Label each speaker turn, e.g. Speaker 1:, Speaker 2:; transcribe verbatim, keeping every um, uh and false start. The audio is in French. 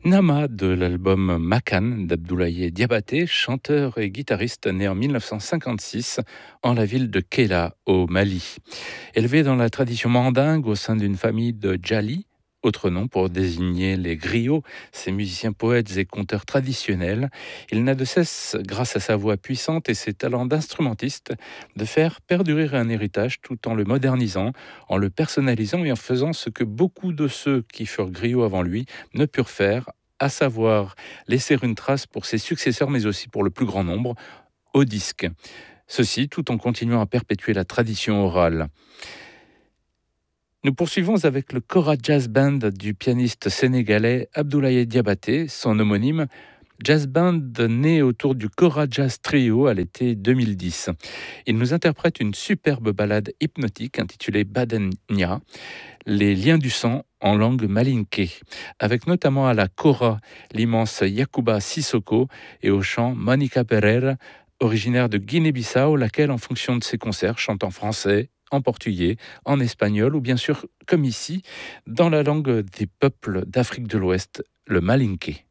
Speaker 1: Nama de l'album Makan d'Abdoulaye Diabaté, chanteur et guitariste né en mille neuf cent cinquante-six en la ville de Kéla au Mali. Élevé dans la tradition mandingue au sein d'une famille de Djali, autre nom pour désigner les griots, ces musiciens poètes et conteurs traditionnels, il n'a de cesse, grâce à sa voix puissante et ses talents d'instrumentiste, de faire perdurer un héritage tout en le modernisant, en le personnalisant et en faisant ce que beaucoup de ceux qui furent griots avant lui ne purent faire, à savoir laisser une trace pour ses successeurs, mais aussi pour le plus grand nombre, au disque. Ceci tout en continuant à perpétuer la tradition orale. Nous poursuivons avec le Kora Jazz Band du pianiste sénégalais Abdoulaye Diabaté, son homonyme, jazz band né autour du Kora Jazz Trio à l'été deux mille dix. Il nous interprète une superbe ballade hypnotique intitulée Badenia, les liens du sang en langue malinké, avec notamment à la kora l'immense Yacouba Sissoko et au chant Monica Pereira, originaire de Guinée-Bissau, laquelle, en fonction de ses concerts, chante en français, en portugais, en espagnol ou bien sûr, comme ici, dans la langue des peuples d'Afrique de l'Ouest, le malinké.